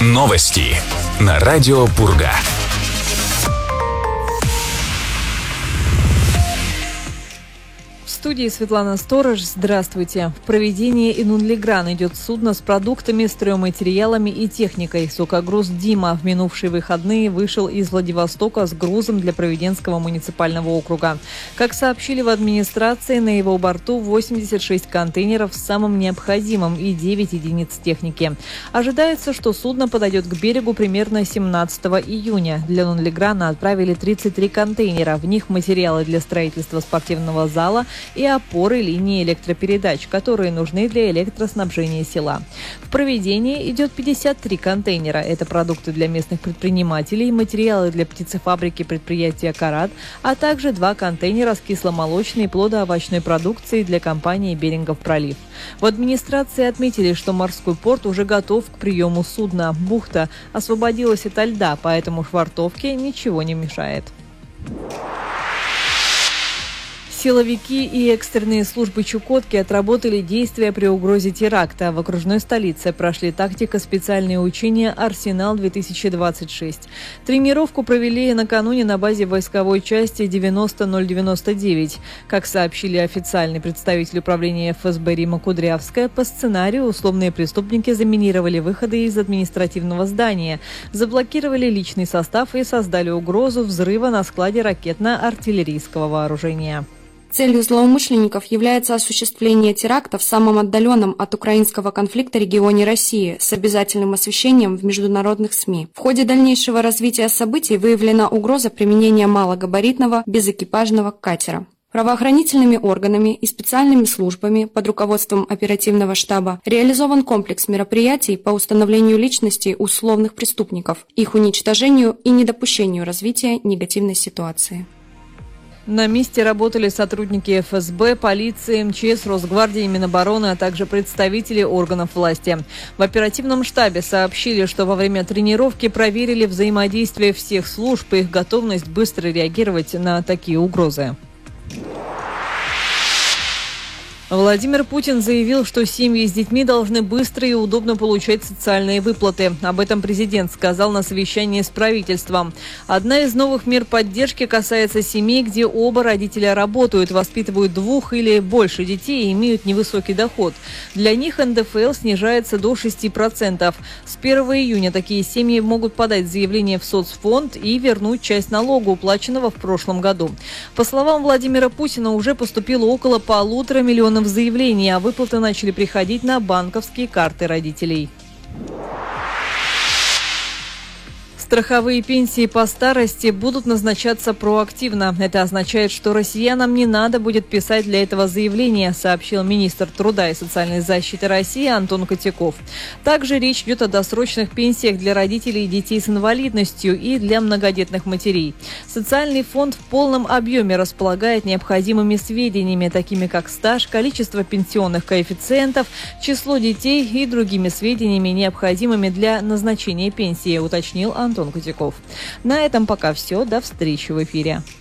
Новости на радио Пурга. В студии Светлана Сторож. Здравствуйте. В проведении Инунлигран идет судно с продуктами, стройматериалами и техникой. Сокогруз «Дима» в минувшие выходные вышел из Владивостока с грузом для Провиденского муниципального округа. Как сообщили в администрации, на его борту 86 контейнеров с самым необходимым и 9 единиц техники. Ожидается, что судно подойдет к берегу примерно 17 июня. Для Инунлиграна отправили 33 контейнера. В них материалы для строительства спортивного зала и опоры линии электропередач, которые нужны для электроснабжения села. В проведении идет 53 контейнера. Это продукты для местных предпринимателей, материалы для птицефабрики предприятия «Карат», а также 2 контейнера с кисломолочной и плодоовощной продукцией для компании «Берингов пролив». В администрации отметили, что морской порт уже готов к приему судна. Бухта освободилась ото льда, поэтому швартовке ничего не мешает. Силовики и экстренные службы Чукотки отработали действия при угрозе теракта. В окружной столице прошли тактико-специальные учения «Арсенал-2026». Тренировку провели накануне на базе войсковой части 90099. Как сообщили официальный представитель управления ФСБ Рима Кудрявская, по сценарию условные преступники заминировали выходы из административного здания, заблокировали личный состав и создали угрозу взрыва на складе ракетно-артиллерийского вооружения. Целью злоумышленников является осуществление теракта в самом отдаленном от украинского конфликта регионе России с обязательным освещением в международных СМИ. В ходе дальнейшего развития событий выявлена угроза применения малогабаритного безэкипажного катера. Правоохранительными органами и специальными службами под руководством оперативного штаба реализован комплекс мероприятий по установлению личностей условных преступников, их уничтожению и недопущению развития негативной ситуации. На месте работали сотрудники ФСБ, полиции, МЧС, Росгвардии, Минобороны, а также представители органов власти. В оперативном штабе сообщили, что во время тренировки проверили взаимодействие всех служб и их готовность быстро реагировать на такие угрозы. Владимир Путин заявил, что семьи с детьми должны быстро и удобно получать социальные выплаты. Об этом президент сказал на совещании с правительством. Одна из новых мер поддержки касается семей, где оба родителя работают, воспитывают 2 или больше детей и имеют невысокий доход. Для них НДФЛ снижается до 6%. С 1 июня такие семьи могут подать заявление в соцфонд и вернуть часть налога, уплаченного в прошлом году. По словам Владимира Путина, уже поступило около 1,5 миллиона заявлений, а выплаты начали приходить на банковские карты родителей. Страховые пенсии по старости будут назначаться проактивно. Это означает, что россиянам не надо будет писать для этого заявление, сообщил министр труда и социальной защиты России Антон Котяков. Также речь идет о досрочных пенсиях для родителей и детей с инвалидностью и для многодетных матерей. Социальный фонд в полном объеме располагает необходимыми сведениями, такими как стаж, количество пенсионных коэффициентов, число детей и другими сведениями, необходимыми для назначения пенсии, уточнил Антон Котяков. На этом пока все. До встречи в эфире.